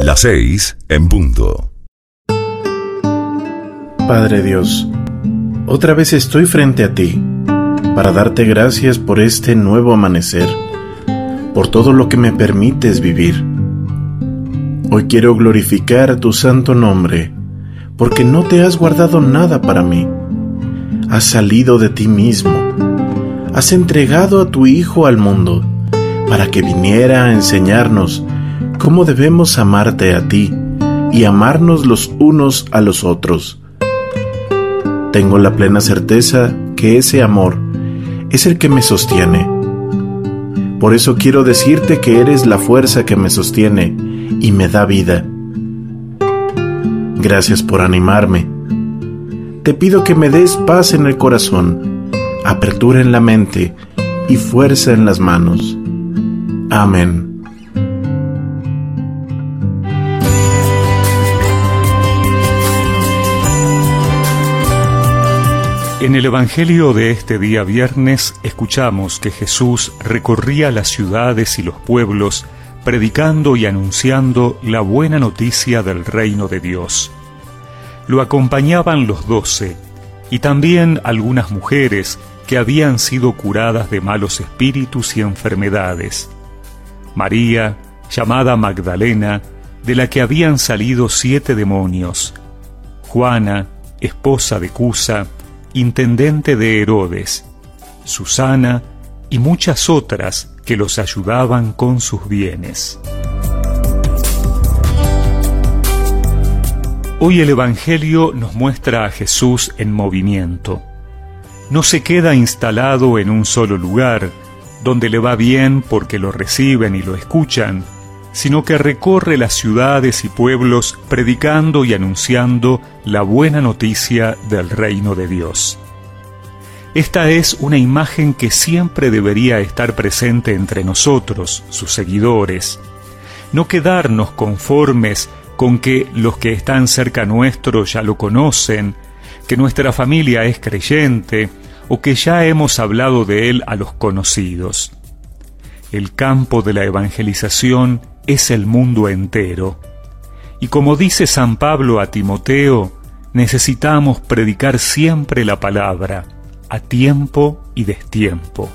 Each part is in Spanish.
Las 6:00 Padre Dios, otra vez estoy frente a ti para darte gracias por este nuevo amanecer, por todo lo que me permites vivir. Hoy quiero glorificar tu santo nombre, porque no te has guardado nada para mí. Has salido de ti mismo. Has entregado a tu Hijo al mundo para que viniera a enseñarnos cómo debemos amarte a ti y amarnos los unos a los otros. Tengo la plena certeza que ese amor es el que me sostiene. Por eso quiero decirte que eres la fuerza que me sostiene y me da vida. Gracias por animarme. Te pido que me des paz en el corazón, apertura en la mente y fuerza en las manos. Amén. En el Evangelio de este día viernes escuchamos que Jesús recorría las ciudades y los pueblos predicando y anunciando la buena noticia del reino de Dios. Lo acompañaban los 12 y también algunas mujeres que habían sido curadas de malos espíritus y enfermedades. María, llamada Magdalena, de la que habían salido 7 demonios. Juana, esposa de Cusa, intendente de Herodes, Susana y muchas otras que los ayudaban con sus bienes. Hoy el Evangelio nos muestra a Jesús en movimiento. No se queda instalado en un solo lugar, donde le va bien porque lo reciben y lo escuchan, sino que recorre las ciudades y pueblos predicando y anunciando la buena noticia del reino de Dios. Esta es una imagen que siempre debería estar presente entre nosotros, sus seguidores. No quedarnos conformes con que los que están cerca nuestro ya lo conocen, que nuestra familia es creyente o que ya hemos hablado de él a los conocidos. El campo de la evangelización es el mundo entero. Y como dice San Pablo a Timoteo, necesitamos predicar siempre la palabra, a tiempo y destiempo.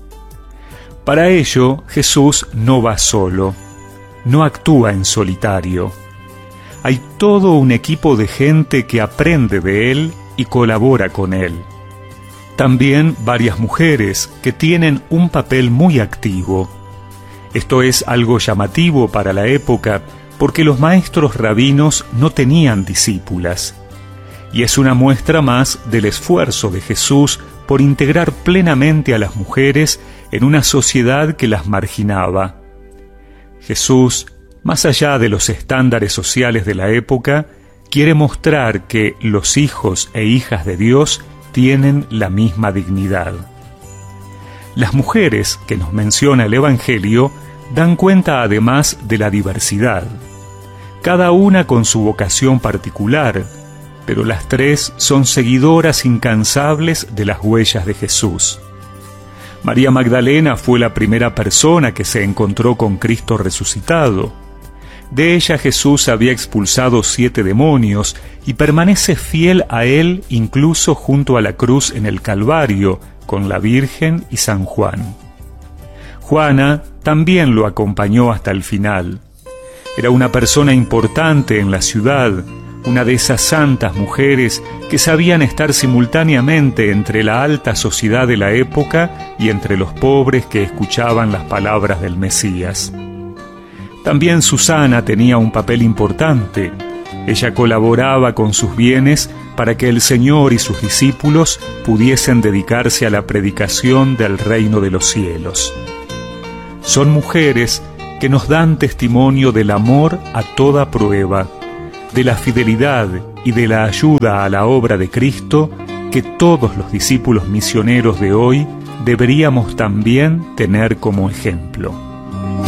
Para ello, Jesús no va solo, no actúa en solitario. Hay todo un equipo de gente que aprende de él y colabora con él. También varias mujeres que tienen un papel muy activo. Esto es algo llamativo para la época porque los maestros rabinos no tenían discípulas. Y es una muestra más del esfuerzo de Jesús por integrar plenamente a las mujeres en una sociedad que las marginaba. Jesús, más allá de los estándares sociales de la época, quiere mostrar que los hijos e hijas de Dios tienen la misma dignidad. Las mujeres que nos menciona el Evangelio dan cuenta además de la diversidad, cada una con su vocación particular, pero las 3 son seguidoras incansables de las huellas de Jesús. María Magdalena fue la primera persona que se encontró con Cristo resucitado. De ella Jesús había expulsado 7 demonios y permanece fiel a él incluso junto a la cruz en el Calvario, con la Virgen y San Juan. Juana también lo acompañó hasta el final. Era una persona importante en la ciudad, una de esas santas mujeres que sabían estar simultáneamente entre la alta sociedad de la época y entre los pobres que escuchaban las palabras del Mesías. También Susana tenía un papel importante. Ella colaboraba con sus bienes para que el Señor y sus discípulos pudiesen dedicarse a la predicación del reino de los cielos. Son mujeres que nos dan testimonio del amor a toda prueba, de la fidelidad y de la ayuda a la obra de Cristo que todos los discípulos misioneros de hoy deberíamos también tener como ejemplo.